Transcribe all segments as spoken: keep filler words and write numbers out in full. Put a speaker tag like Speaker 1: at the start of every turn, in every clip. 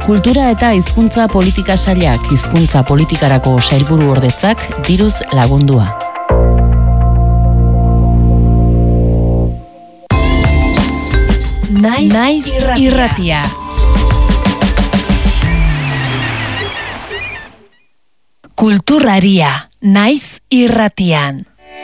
Speaker 1: Kultura eta hizkuntza politika sailak hizkuntza politikarako sailburu ordetzak diruz lagundua. Naiz, Naiz irratia. irratia. Kulturaria, Naiz irratian.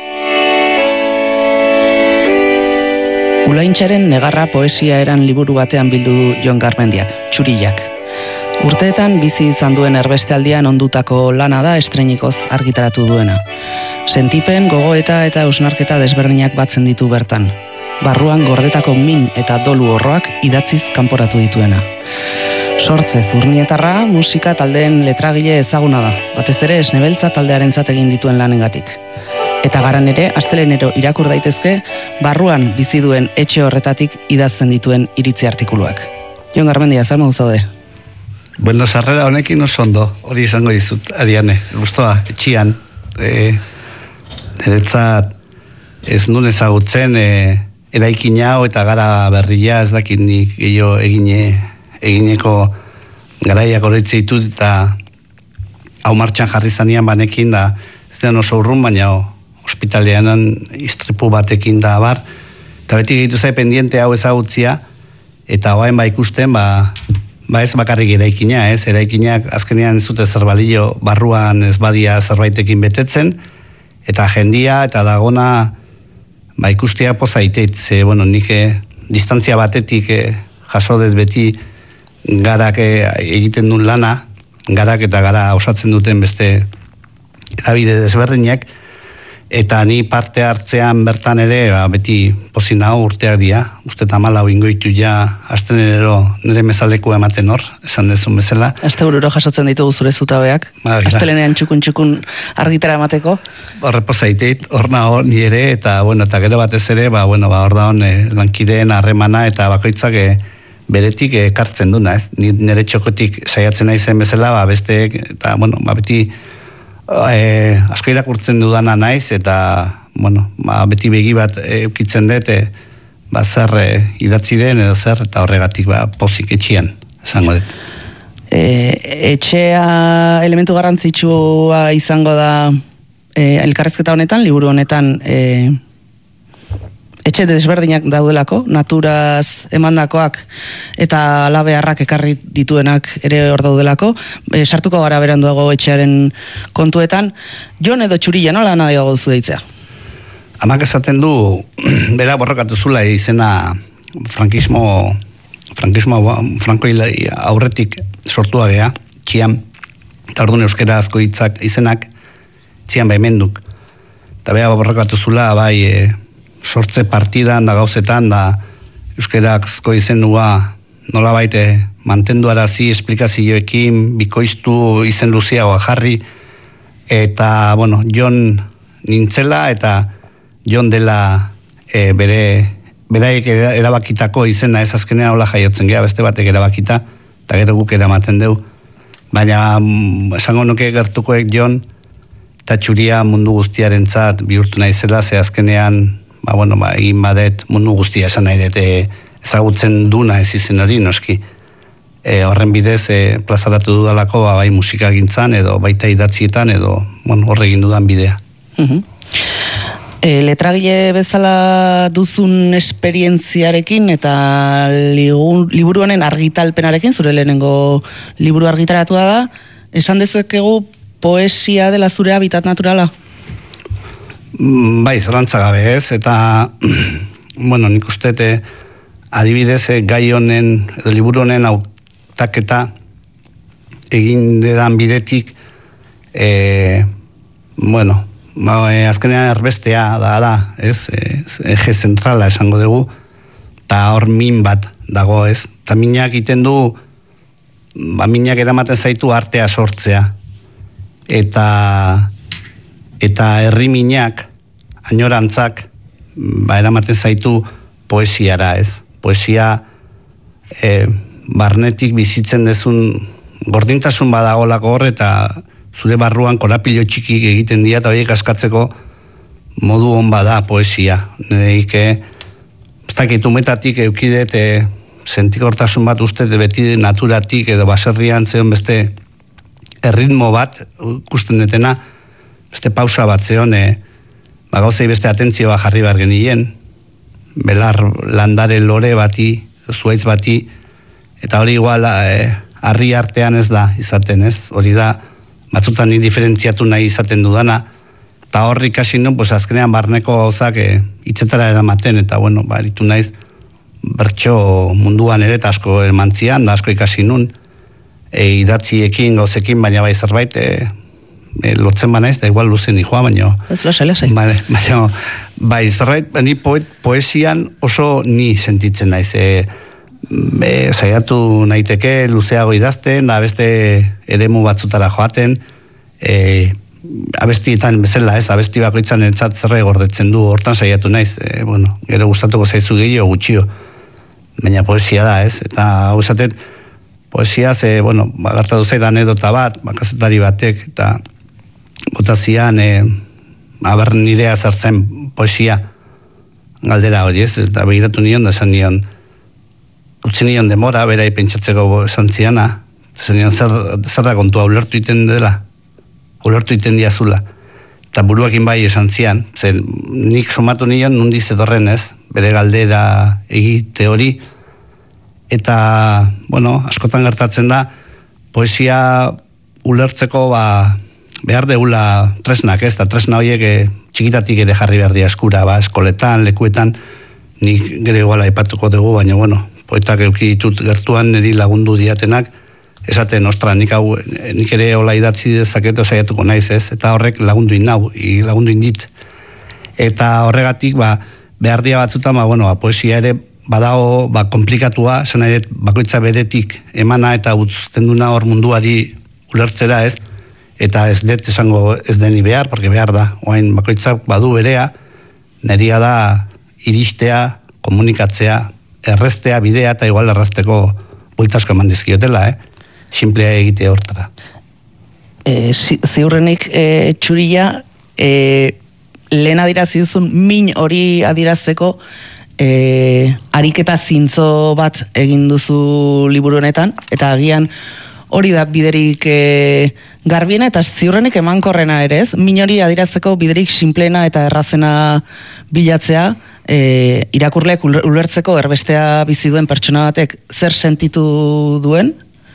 Speaker 2: Ulaintxaren negarra poesia eran liburu batean bildu du Jon Garmendiak, Txuriak. Urteetan bizi izan duen erbestealdian ondutako lana da estreinikoz argitaratu duena. Sentipen, gogoeta eta eusnarketa desberdinak batzen ditu bertan. Barruan gordetako min eta dolu horroak idatziz kanporatu dituena. Sortze zurnietarra musika taldeen letragile ezaguna da, batez ere Esnebeltza taldearentzat egin dituen lanengatik. Eta garan ere, astelenero irakur daitezke, barruan bizi duen etxe horretatik idazten dituen iritzi artikuluak. Jon Garmendia, zer modu zaude?
Speaker 3: Bueno, sarrera honekin oso ondo, hori izango dizut, Ariane. Gustoa, etxian, e, niretzat ez nun ezagutzen, e, eraikin hau eta gara berria ez dakit nik gehiago egine, egineko garaiak oroitze ditut eta hau martxan jarri zanean banekin da, ez den oso urrun, baina ospitaleanan istripu batekin da abar, eta beti gehitu zai pendiente hau ezagutzia, eta hoain ba ikusten, ba, ba ez bakarrik eraikina, ez, eraikinak azkenean ez zute zerbalillo barruan ez badia zerbaitekin betetzen, eta jendia, eta dagona, ba ikustea poza iteit, ze, bueno, nik distantzia batetik eh, jaso dez beti garak eh, egiten duen lana, garak eta gara osatzen duten beste edabide desberdinak, eta ni parte hartzean bertan ere, ba, beti pozina urteak dira, uste tamalau ingoitu ja astenero nire mezaleko ematen hor, esan dezun bezala.
Speaker 2: Aste bururo jasotzen ditugu zure zutabeak, ba, astelenean txukun-txukun argitara emateko.
Speaker 3: Horrepo zaiteit, hor nago nire, eta, bueno, eta gero batez ere, ba, bueno, ba, hor da hon, eh, lankideen harremana eta bakoitzak eh, beretik ekartzen duna, ez? Nire txokotik saiatzen naizen bezala, ba, beste, eta, bueno, ba, beti E, asko irakurtzen dudana naiz eta bueno, ba, beti begi bat eukitzen dut e, ba, zer e, idatzi den edo zer eta horregatik ba, pozik etxian esango dut.
Speaker 2: E, etxea elementu garrantzitsua izango da e, elkarrezketa honetan, liburu honetan e, etxe desberdinak daudelako, naturaz emandakoak eta alabeharrak ekarri dituenak ere hor daudelako. E, sartuko gara beranduago etxearen kontuetan. Jon edo Txuria, nola nahiago duzu deitzea?
Speaker 3: Amak esaten du, bera borrokatu zula izena frankismo, frankismo franko aurretik sortua gea, txian, eta orduan euskera asko hitzak izenak, txian behimenduk. Eta bera borrokatu zula, bai, e, sortze partidan da gauzetan da euskarazko izenua nola baite mantendu arazi esplikazioekin bikoiztu izen luziagoa jarri eta bueno, Jon nintzela eta Jon dela e, bere beraiek erabakitako izena ez azkenean hola jaiotzen gea beste batek erabakita eta gero guk eramaten deu baina esango nuke gertukoek Jon eta Txuria mundu guztiarentzat bihurtu naizela ze azkenean ba, bueno, ba, egin badet mundu guztia esan nahi dut ezagutzen duna ez izen hori noski. E, horren bidez e, plazaratu dudalako ba, bai musika gintzan edo baita idatzietan edo bueno, horre egin dudan bidea.
Speaker 2: Uh-huh. E, letragile bezala duzun esperientziarekin eta ligun, liburu honen argitalpenarekin, zure lehenengo liburu argitaratua da, esan dezakegu poesia dela zure habitat naturala?
Speaker 3: Bai, zalantza gabe ez, eta bueno, nik uste adibidez gai honen, edo liburu honen hautaketa egin dedan bidetik e, bueno, ba, e, azkenean erbestea da, da, ez, e, eje zentrala esango dugu, eta hor min bat dago, ez, eta minak iten du, ba, minak eramaten zaitu artea sortzea, eta eta herri minak, ainorantzak, ba, eramaten zaitu poesiara, ez? Poesia e, barnetik bizitzen dezun gordintasun badagolako hor, eta zure barruan korapilo txikik egiten dira, eta horiek askatzeko modu hon bada poesia. Neik, ez dakit umetatik eukidet e, sentikortasun bat uste beti naturatik edo baserrian zeon beste erritmo bat ikusten detena, beste pausa bat zeon, e, ba, gauzei beste atentzioa jarri behar genien, belar landare lore bati, zuaitz bati, eta hori igual e, harri artean ez da izaten, ez? Hori da, batzutan indiferentziatu nahi izaten dudana, eta horri ikasi nun, pues azkenean barneko gauzak e, hitzetara eramaten, eta bueno, ba, eritu naiz, bertso munduan ere, eta asko ermantzian, da asko ikasi nun, e, idatziekin, gauzekin, baina bai zerbait, e, e, lotzen ba naiz, da igual luzen joa, baina...
Speaker 2: Ez lasai, lasai.
Speaker 3: Baina, baina, bai zerbait, ni poet, poesian oso ni sentitzen naiz, e, e, saiatu naiteke, luzeago idazten, da beste eremu batzutara joaten, e, abestietan bezala, ez, abesti bakoitzan entzat zerre gordetzen du, hortan saiatu naiz, e, bueno, gero gustatuko zaizu gehiago gutxio, baina poesia da, ez, eta hau esatet, poesia, ze, bueno, gertatu zait anedota bat, bakazetari batek, eta botazian, e, aber nirea zertzen poesia, galdera hori, ez, eta begiratu nion, da esan nion, utzi nion demora, berai pentsatzeko esan ziana, esan nion, zer, zerra kontua ulertu iten dela, ulertu iten diazula. Eta buruakin bai esan zian, zer nik somatu nion nundi zedorren ez, bere galdera egite hori, eta, bueno, askotan gertatzen da, poesia ulertzeko ba, behar deula tresnak ez, eta tresna horiek e, txikitatik ere jarri behar dia eskura, ba, eskoletan, lekuetan, nik gero iguala aipatuko dugu, baina, bueno, poetak euki ditut gertuan niri lagundu diatenak, esaten, ostra, nik, hau, nik ere hola idatzi dezaketo saiatuko naiz ez, eta horrek lagundu inau, lagundu indit. Eta horregatik, ba, behar dia batzutan, ba, bueno, ba, poesia ere badago, ba, komplikatua, esan nahi, bakoitza beretik emana eta utzten duna hor munduari ulertzera ez, eta ez dut esango ez deni behar, porque behar da, oain bakoitzak badu berea, neria da iristea, komunikatzea, errestea, bidea, eta igual errazteko bueltasko eman dizkiotela, eh? Simplea egite hortara.
Speaker 2: E, ziurrenik e, txurila, e, lehen adirazi duzun min hori adirazteko e, ariketa zintzo bat egin duzu liburu honetan, eta agian hori da biderik e, garbiena, eta ziurrenik emankorrena ere ez, min hori adirazteko biderik simplena eta errazena bilatzea, e, irakurleek ulertzeko erbestea bizi duen pertsona batek zer sentitu duen,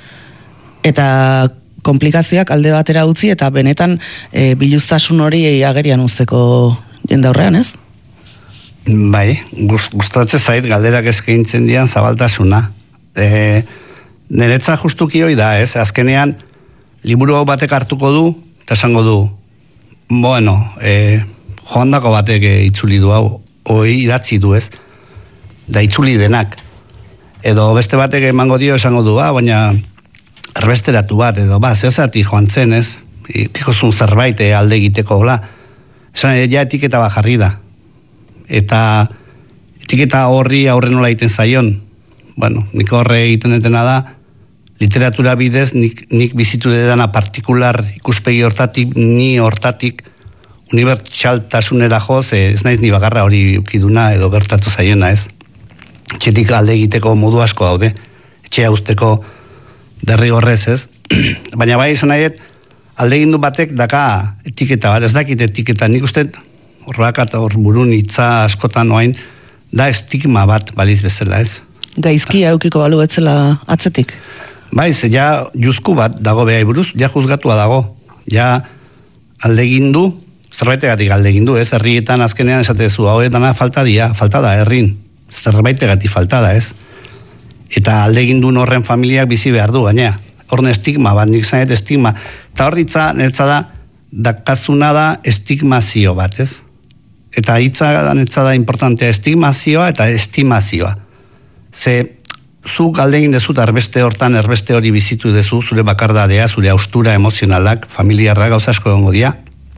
Speaker 2: eta komplikazioak alde batera utzi, eta benetan e, biluztasun hori agerian uzteko jendaurrean, ez?
Speaker 3: Bai, gustatzen zait galderak eskaintzen dian zabaltasuna. E, Niretza justuki hoi da, ez? Azkenean, liburu hau batek hartuko du, eta esango du, bueno, e, joandako batek e, itzuli du hau, hoi idatzi du, ez? Da itzuli denak. Edo beste batek emango dio esango du, ah, baina erbesteratu bat, edo, ba, zehazati joan zen, ez? Ikozun zerbait e, alde egiteko, hola. Esan, ja etiketa bat jarri da. Eta etiketa horri aurre nola egiten zaion. Bueno, nik horre egiten detena da, literatura bidez, nik, nik bizitu dedana partikular ikuspegi hortatik, ni hortatik, unibertsaltasunera joz, ez naiz ni bagarra hori ukiduna, edo bertatu zaiona, ez? Etxetik alde egiteko modu asko daude, etxea usteko derrigorrez, ez? Baina bai izan nahi, alde egindu batek daka etiketa bat, ez dakit etiketa, nik uste horrak eta hor burun hitza askotan oain, da estigma bat baliz bezala, ez?
Speaker 2: Gaizkia eukiko balu etzela atzetik?
Speaker 3: Bai, ze ja juzku bat dago behai buruz, ja juzgatua dago, ja alde egindu, zerbaitegatik alde egindu, ez? Herrietan azkenean esatezu, hau dana falta dia, falta da, herrin, zerbaitegatik falta da, ez? Eta alde egindun horren familiak bizi behar du, baina, horren estigma bat, nik zanet estigma, eta horritza, netza da, dakazuna da estigmazio bat, ez? Eta hitza da, netza da, importantea, estigmazioa eta estimazioa. Ze, zu galde egin dezut, erbeste hortan, erbeste hori bizitu dezu, zure bakardadea, zure austura emozionalak, familiarra gauza asko egongo dia,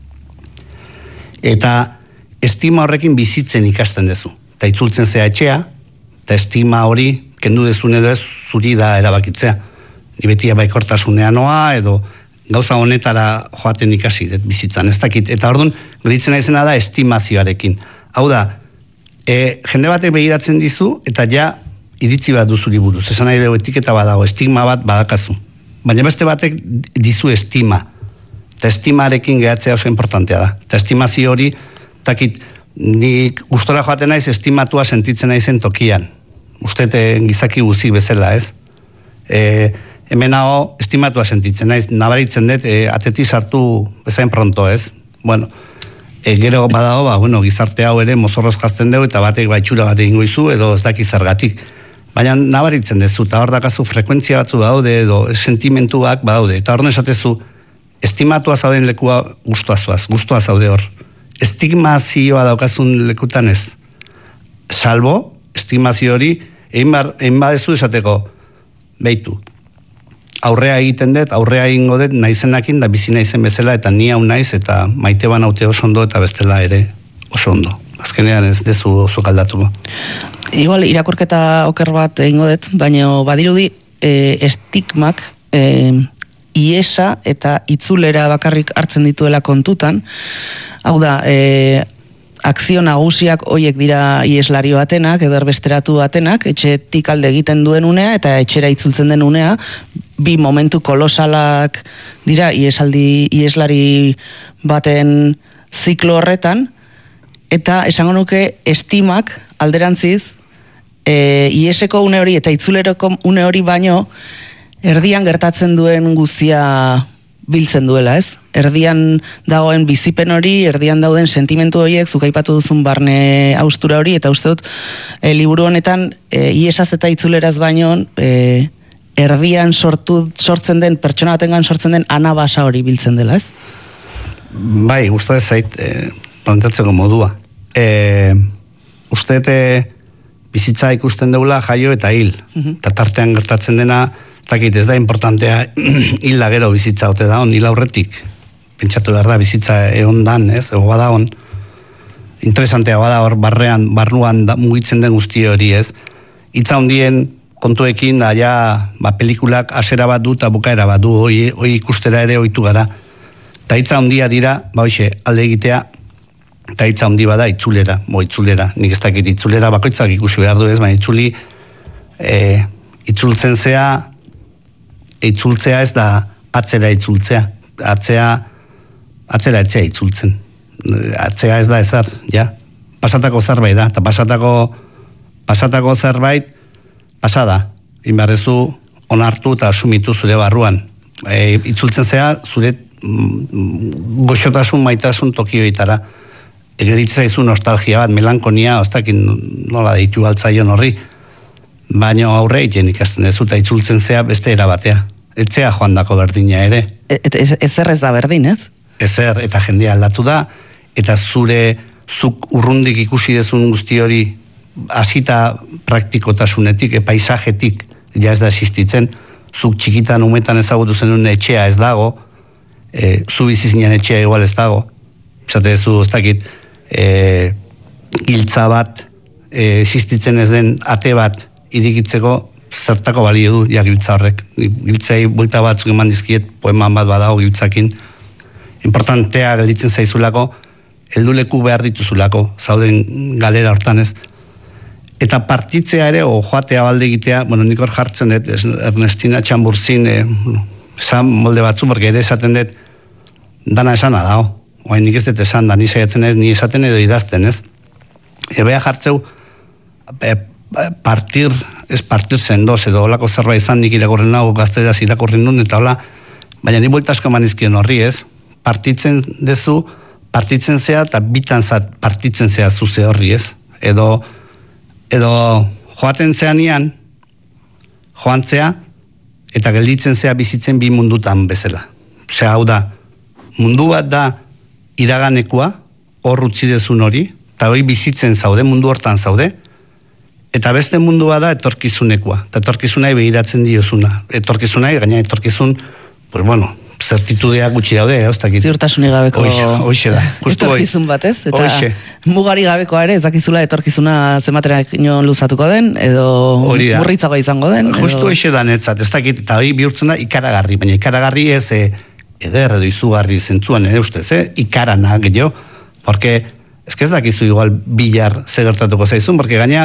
Speaker 3: eta estima horrekin bizitzen ikasten dezu. Eta itzultzen zea etxea, eta estima hori, kendu dezun edo ez, zuri da erabakitzea. Ni betia baikortasunean noa, edo gauza honetara joaten ikasi, det bizitzan, ez dakit. Eta orduan, gelitzen naizena da estimazioarekin. Hau da, e, jende batek begiratzen dizu, eta ja, iritzi bat duzuri buruz, esan nahi dugu etiketa badago, estigma bat badakazu. Baina beste batek dizu estima. Eta estimarekin gehatzea oso importantea da. Eta estimazio hori, takit, nik gustora joaten naiz estimatua sentitzen naizen tokian. Ustete gizaki guzik bezala, ez? E, hemen hau estimatua sentitzen naiz, nabaritzen dut, e, ateti sartu bezain pronto, ez? Bueno, e, gero badago, ba, bueno, gizarte hau ere mozorroz jazten dugu, eta batek baitxura bat egingo izu, edo ez daki zergatik. Baina nabaritzen dezu, eta hor dakazu frekuentzia batzu daude, edo sentimentuak badaude, eta hor nesatezu, estimatua zauden lekua gustua zoaz, gustua zaude hor. Estigmazioa daukazun lekutan ez. Salbo, estigmazio hori, egin, bar, egin badezu esateko, behitu. Aurrea egiten dut, aurrea egingo dut, naizenakin da bizi naizen bezala, eta ni hau naiz, eta maite ban haute oso ondo, eta bestela ere oso ondo. Azkenean ez dezu zuk aldatuko.
Speaker 2: Igual, irakurketa oker bat egingo dut, baina badirudi e, estigmak e, iesa eta itzulera bakarrik hartzen dituela kontutan. Hau da, e, akzio nagusiak hoiek dira ieslari batenak, edo erbesteratu batenak, etxetik alde egiten duen unea, eta etxera itzultzen den unea, bi momentu kolosalak dira iesaldi, ieslari baten ziklo horretan, eta esango nuke estimak alderantziz, e, ieseko une hori eta itzuleroko une hori baino, erdian gertatzen duen guztia biltzen duela, ez? Erdian dagoen bizipen hori, erdian dauden sentimentu horiek, zuk aipatu duzun barne haustura hori, eta uste dut, e, liburu honetan, e, iesaz eta itzuleraz baino, e, erdian sortu, sortzen den, pertsona batengan sortzen den anabasa hori biltzen dela, ez?
Speaker 3: Bai, uste zait, e, plantatzeko modua. E, uste bizitza ikusten deula jaio eta hil. Uh-huh. Eta tartean gertatzen dena, zakit, ez da importantea hil gero bizitza ote da hon, hil aurretik. Pentsatu behar da bizitza egon dan, ez? Ego bada hon. Interesantea bada hor barrean, barruan da, mugitzen den guzti hori, ez? Itza hondien kontuekin, da ja, ba, pelikulak asera bat du eta bukaera bat du, hoi, hoi ikustera ere ohitu gara. Eta itza hondia dira, ba hoxe, alde egitea, eta itza hondi bada itzulera, bo itzulera, nik ez dakit itzulera bakoitzak ikusi behar du ez, baina itzuli, e, itzultzen zea, itzultzea ez da atzera itzultzea, atzea, atzera etzea itzultzen, atzea ez da ezar, ja, pasatako zerbait da, eta pasatako, pasatako zerbait, pasada, inbarrezu onartu eta asumitu zure barruan, e, itzultzen zea, zure mm, goxotasun, maitasun tokioitara, egeditzea izu nostalgia bat, melankonia, oztakin nola deitu altzaion horri, baina aurre egiten ikasten ez, eta itzultzen zea beste erabatea. Etzea joan dako berdina ere.
Speaker 2: Ez zer ez da berdin, ez?
Speaker 3: Ezer, eta jendea aldatu da, eta zure, zuk urrundik ikusi dezun guzti hori, hasita praktikotasunetik, e, paisajetik, ja ez da existitzen, zuk txikitan umetan ezagutu zenun etxea ez dago, e, zu bizizinen etxea igual ez dago, esate zu, ez dakit, e, giltza bat, e, existitzen ez den ate bat irikitzeko, zertako balio du, ja giltza horrek. Giltzei buelta batzuk eman dizkiet, poeman bat badago giltzakin. Importantea gelditzen zaizulako, helduleku behar dituzulako, zauden galera hortan ez. Eta partitzea ere, o joatea balde egitea, bueno, nik hor jartzen dut, Ernestina Txamburzin, e, esan molde batzu, porque ere esaten dut, dana esana dao. Oain nik ez dut esan da, ni saiatzen ez, ni esaten edo idazten ez. Ebea jartzeu, e, partir, ez partir sendoz, edo holako zerbait izan nik irakurren nago, gazteraz irakurren nun, eta hola, baina ni buelta asko eman izkion horri ez, partitzen dezu, partitzen zea, eta bitan zat partitzen zea zuze horri ez, edo, edo joaten zeanian, joan zea, eta gelditzen zea bizitzen bi mundutan bezala. Osea, hau da, mundu bat da iraganekoa, hor utzi dezun hori, eta hori bizitzen zaude, mundu hortan zaude, eta beste mundu bada etorkizunekoa, eta etorkizunai behiratzen diozuna. Etorkizunai, gaina etorkizun, pues bueno, zertitudea gutxi daude, eh, oztakit.
Speaker 2: Ziurtasunik gabeko
Speaker 3: hoxe da.
Speaker 2: Etorkizun bat, ez? Eta
Speaker 3: Oixe.
Speaker 2: mugari gabekoa ere, ez dakizula etorkizuna zematerak ino luzatuko den, edo murritzago izango den.
Speaker 3: Justu hoxe da netzat, ez dakit, eta hori bihurtzen da ikaragarri, baina ikaragarri ez e, eder edo izugarri zentzuan ere ustez, eh? Ikarana, gehiago, porque ez ez dakizu igual bilar ze gertatuko zaizun, porque gaina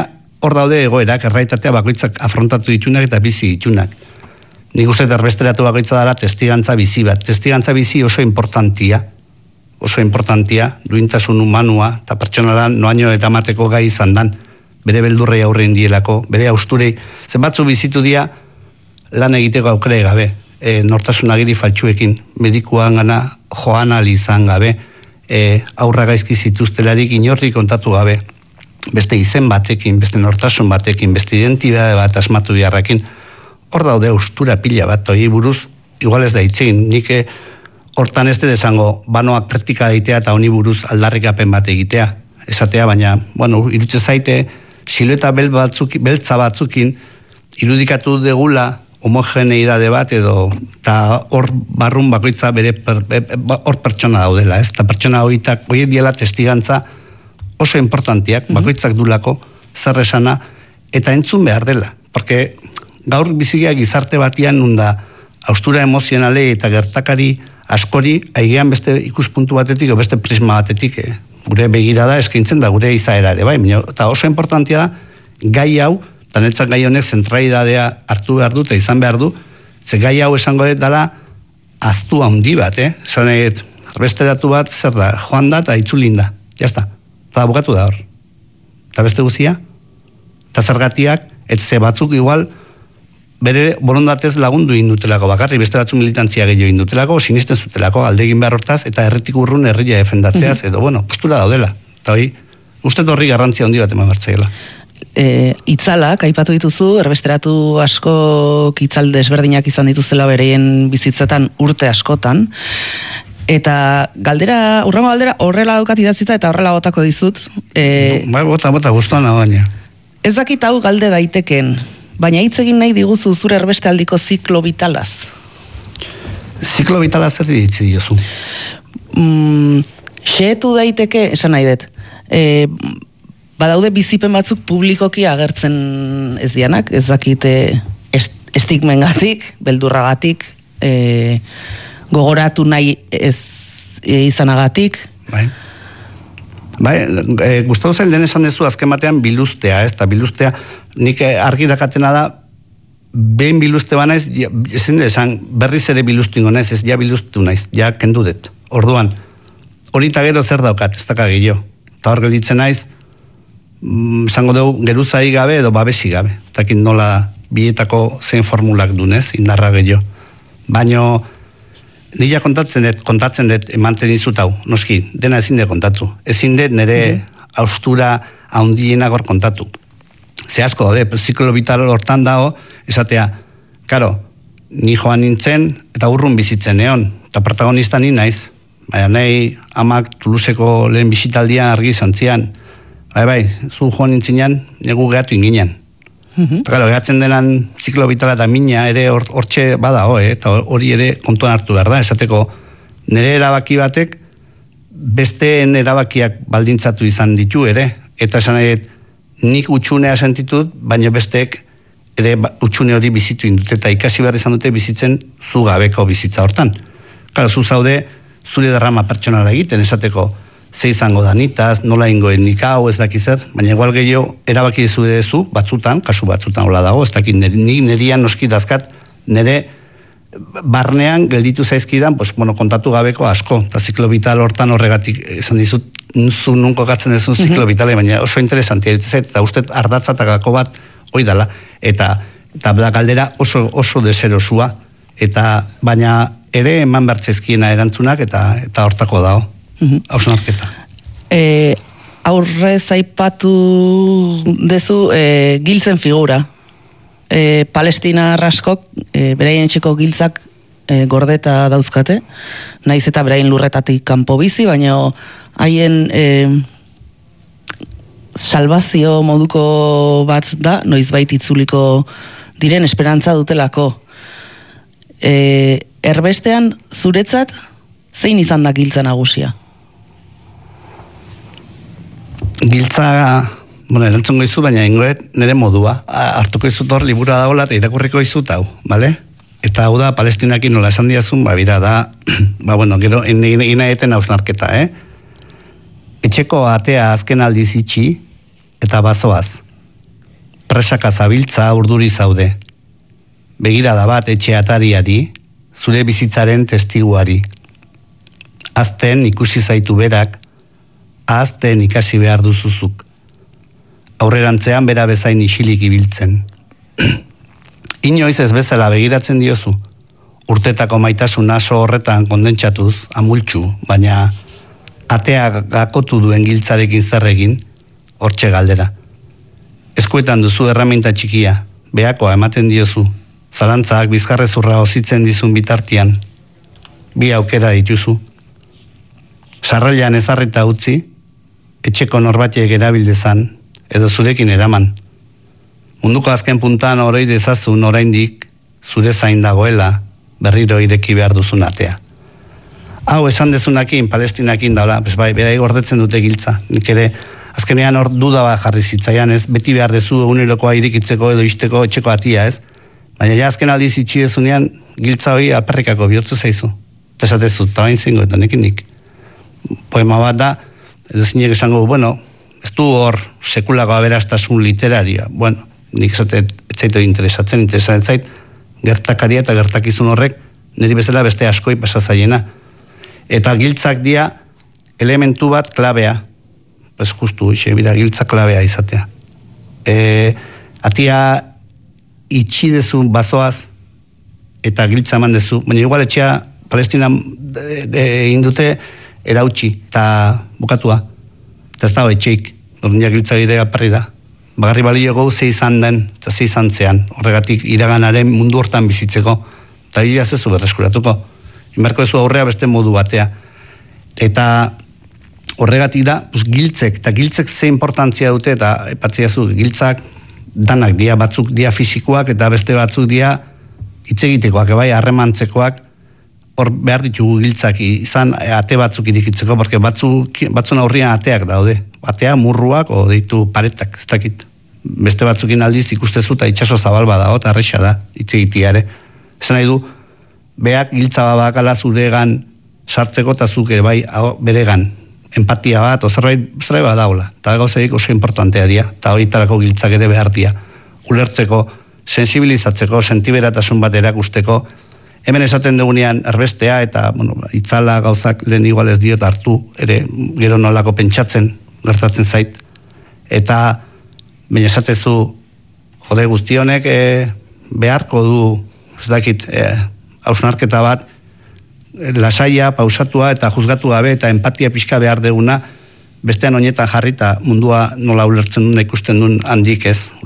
Speaker 3: hor daude egoerak, erraitatea bakoitzak afrontatu ditunak eta bizi ditunak. Nik uste erbesteratu bakoitza dara testigantza bizi bat. Testigantza bizi oso importantia, oso importantia, duintasun humanua, eta pertsonalan noaino eramateko gai izan dan, bere beldurrei aurrein dielako, bere austurei, zenbatzu bizitu dia lan egiteko aukere gabe, e, nortasun agiri faltsuekin, medikuan gana joan ali izan gabe, e, aurra gaizki zituztelarik inorri kontatu gabe, beste izen batekin, beste nortasun batekin, beste identitate bat asmatu biharrakin, hor daude austura pila bat, hori buruz, igual ez da itzegin, nik hortan ez dut esango, banoak praktika egitea eta honi buruz aldarrikapen bat egitea, esatea, baina, bueno, irutze zaite, silueta bel batzuk, beltza batzukin, irudikatu degula, homogeneidade bat edo, eta hor barrun bakoitza bere, per, hor pertsona daudela, ez? Eta pertsona horiek horiek diela testigantza oso importantiak, bakoitzak dulako, zer esana, eta entzun behar dela, porque gaur bizigia gizarte batian nunda austura emozionale eta gertakari askori, aigean beste ikuspuntu batetik o beste prisma batetik, eh? Gure begirada eskaintzen da, gure izaera ere, bai, eta oso importantia da, gai hau, eta netzak gai honek zentralidadea hartu behar du, eta izan behar du, ze gai hau esango dut dela, aztu handi bat, eh? Esan eget, erbesteratu bat, zer da, joan da, eta itzulin da, jazta, eta bukatu da hor. Eta beste guzia, eta zergatiak, etze batzuk igual, bere borondatez lagundu indutelako bakarri, beste batzu militantzia gehiago indutelako, sinisten zutelako, aldegin behar hortaz, eta herritik urrun herria defendatzeaz, edo, bueno, postura daudela. Eta hori, uste horri garrantzia handi bat eman bertzaila.
Speaker 2: E, itzalak, aipatu dituzu, erbesteratu asko itzal desberdinak izan dituztela bereien bizitzetan urte askotan, eta galdera, urrengo galdera, horrela daukat idatzita eta horrela botako dizut. E,
Speaker 3: bai, bota, bota, guztuan baina.
Speaker 2: Ez dakit hau galde daiteken, baina hitz egin nahi diguzu zure erbeste aldiko ziklo vitalaz.
Speaker 3: Ziklo vitalaz zer ditzi diozu?
Speaker 2: Mm, xeetu daiteke, esan nahi dut, e, badaude bizipen batzuk publikoki agertzen ez dianak, ez dakite est, estigmengatik, beldurragatik, e, gogoratu nahi ez e, izanagatik.
Speaker 3: Bai. Bai, e, gustatu zen lehen esan dezu azken batean biluztea, ez, eta biluztea nik argi dakatena da behin biluzte ba naiz, ezin esan berriz ere biluztu ingo naiz, ez ja biluztu naiz, ja kendu dut. Orduan, hori eta gero zer daukat, ez daka gehiago. Eta hor gelditzen naiz, esango dugu geruzai gabe edo babesi gabe. Ez dakit nola bietako zein formulak dunez, indarra gehiago. Baina nila kontatzen dut, kontatzen dut emanten dizut hau, noski, dena ezin dut kontatu. Ezin dut nire mm. austura haundienak hor kontatu. Ze asko daude, ziklo vital hortan dago, esatea, karo, ni joan nintzen eta urrun bizitzen egon, eta protagonista ni naiz. Baina nahi amak Tuluseko lehen bisitaldian argi zantzian, bai bai, zu joan nintzinean, negu gehatu inginean.
Speaker 2: Mm-hmm.
Speaker 3: Eta gero, gehatzen denan ziklo vitala eta mina ere hortxe or, bada, oh, eh? Eta hori ere kontuan hartu behar da, esateko nire erabaki batek besteen erabakiak baldintzatu izan ditu ere, eta esan nahi, nik utxunea sentitut, baina besteek ere utxune hori bizitu indute, eta ikasi behar izan dute bizitzen zu gabeko bizitza hortan. Karo, zu zaude, zure derrama pertsonala egiten, esateko, ze izango da nitaz, nola ingoen nik hau, ez dakizer, baina igual gehiago erabaki zure zu, batzutan, kasu batzutan hola dago, ez dakit, nik nerian noski dazkat, nire barnean gelditu zaizkidan, pues, bueno, kontatu gabeko asko, eta ziklo vital hortan horregatik, esan dizut, zu nunko gatzen dezun ziklo vitale, baina oso interesantia dut, eta uste ardatza eta gako bat hoi dala, eta, eta galdera oso, oso deserosua, eta baina ere eman bertzezkiena erantzunak, eta, eta hortako dago. Hausnarketa.
Speaker 2: E, aurrez aipatu dezu e, giltzen figura. E, Palestina raskok, e, beraien etxeko giltzak e, gordeta dauzkate, naiz eta beraien lurretatik kanpo bizi, baina haien e, salvazio moduko bat da, noizbait itzuliko diren esperantza dutelako. E, erbestean zuretzat zein izan da giltza nagusia?
Speaker 3: Giltza, bueno, erantzungo izu, baina ingoet nire modua. Hartuko izut hor libura dagoela eta irakurriko izut hau, bale? Eta hau da, Palestinakin nola esan diazun, ba, bira da, ba, bueno, gero, ina eten hausnarketa, eh? Etxeko atea azken aldiz itxi, eta bazoaz. presaka zabiltza urduri zaude. Begirada bat etxe atariari, zure bizitzaren testiguari. Azten ikusi zaitu berak, ahazten ikasi behar duzuzuk. Aurrerantzean bera bezain isilik ibiltzen. Inoiz ez bezala begiratzen diozu, urtetako maitasun aso horretan kondentsatuz, amultxu, baina atea gakotu duen giltzarekin zerregin, hortxe galdera. Eskuetan duzu erraminta txikia, behakoa ematen diozu, zalantzak bizkarrezurra ozitzen dizun bitartian, bi aukera dituzu. Sarrailan ezarrita utzi, etxeko norbatiek erabildezan, edo zurekin eraman. Munduko azken puntan oroi dezazun oraindik, zure zain dagoela, berriro ireki behar duzun atea. Hau esan dezunakin, Palestinakin daula, pues bai, berai gordetzen dute giltza. Nik ere, azkenean hor duda bat jarri zitzaian, ez? Beti behar dezu egunerokoa irikitzeko edo isteko etxeko atia, ez? Baina ja azken aldiz itxi dezunean, giltza hori alperrikako bihurtu zaizu. Tesatezu, eta bain zingo, eta nekin nik. Poema bat da, edo zinek esango, bueno, ez du hor sekulako aberastasun literaria. Bueno, nik esate etzaitu interesatzen, interesatzen zait, gertakaria eta gertakizun horrek, niri bezala beste askoi pasazaiena. Eta giltzak dia elementu bat klabea, pues justu, ixe, bira, giltza klabea izatea. E, atia itxi dezu bazoaz, eta giltza eman dezu, baina igual etxea Palestina indute erautxi, eta bukatua. Eta ez dago etxeik, orduan giltza bidea perri da. Bagarri balio gau ze izan den, eta ze izan zean, horregatik iraganaren mundu hortan bizitzeko, eta hila zezu berreskuratuko. Inberko ezu aurrea beste modu batea. Eta horregatik da, pues, giltzek, eta giltzek ze importantzia dute, eta epatzia zu, giltzak danak dia, batzuk dia fisikoak, eta beste batzuk dia hitzegitekoak, ebai, harremantzekoak, hor behar ditugu giltzak izan ate batzuk irikitzeko, porque batzuk, batzun aurrian ateak daude. Atea murruak, o deitu paretak, ez dakit. Beste batzukin aldiz ikustezu eta itxaso zabal badago, eta arrexa da, hitzegitiare. Esan nahi du, beak giltza babakala zuregan sartzeko eta zuke bai beregan empatia bat, o zerbait, zerbait badaula. Eta gauzeik oso importantea dira, eta horitarako giltzak ere behar dira. Ulertzeko, sensibilizatzeko, sentiberatasun bat erakusteko, hemen esaten dugunean erbestea eta bueno, itzala gauzak lehen igual ez diot hartu, ere gero nolako pentsatzen gertatzen zait. Eta baina esatezu jode guztionek e, beharko du, ez dakit, e, hausnarketa bat, lasaia, pausatua eta juzgatu gabe eta empatia pixka behar deguna, bestean oinetan jarrita mundua nola ulertzen duen ikusten duen handik ez.